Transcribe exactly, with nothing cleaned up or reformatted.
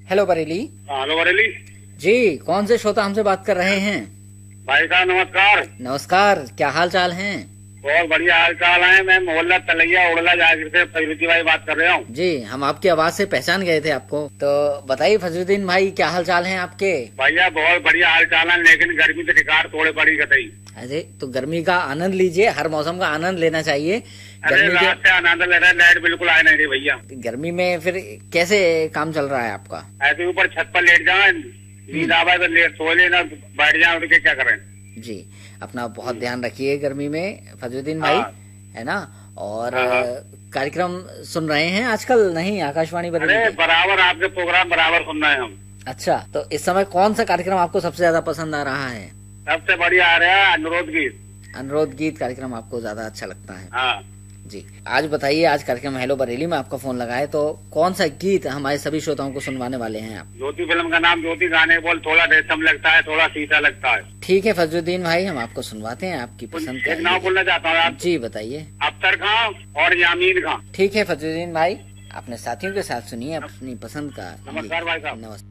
Hello Bareilly. Hello Bareilly जी, कौन से श्रोता हमसे बात कर रहे हैं? भाई साहब नमस्कार। नमस्कार, क्या हाल चाल हैं? बहुत बढ़िया हाल चाल है। मैं मोहल्ला तलैया उड़ला जाकर से फजरुद्दीन भाई बात कर रहा हूँ। जी, हम आपकी आवाज से पहचान गए थे आपको। तो बताइए फजरुद्दीन भाई, क्या हाल चाल हैं आपके? भैया बहुत बढ़िया हाल चाल है, लेकिन गर्मी से शिकार थोड़े पड़ी गई। अरे तो गर्मी का आनंद लीजिए, हर मौसम का आनंद लेना चाहिए। अरे रात से आनंद ले रहा है, लाइट बिल्कुल आए नहीं रही भैया। गर्मी में फिर कैसे काम चल रहा है आपका? ऐसे ऊपर छत पर लेट जाए, नींद आवे तो लेट सो लेना, बैठ जाए, उठ के क्या करें। जी, अपना बहुत ध्यान रखिए गर्मी में फजरुद्दीन भाई, है ना। और कार्यक्रम सुन रहे हैं आजकल? नहीं, आकाशवाणी पर? अरे बराबर आपके प्रोग्राम बराबर सुन रहे हैं हम। अच्छा, तो इस समय कौन सा कार्यक्रम आपको सबसे ज्यादा पसंद आ रहा है? सबसे बढ़िया आ रहा है अनुरोध गीत। अनुरोध गीत कार्यक्रम आपको ज्यादा अच्छा लगता है? हाँ जी। आज बताइए, आज कार्यक्रम हेलो बरेली में आपका फोन लगाए, तो कौन सा गीत हमारे सभी श्रोताओं को सुनवाने वाले हैं आप? ज्योति फिल्म का नाम ज्योति, गाने बोल थोड़ा रेशम लगता है, थोड़ा शीशा लगता है। ठीक है फजरुद्दीन भाई, हम आपको सुनवाते हैं आपकी पसंद का। एक नाम बोलना चाहता हूँ आप। जी बताइए। अख्तर खां और यामीन खां। ठीक है फजरुद्दीन भाई, अपने साथियों के साथ सुनिए अपनी पसंद का। नमस्कार भाई साहब। नमस्कार।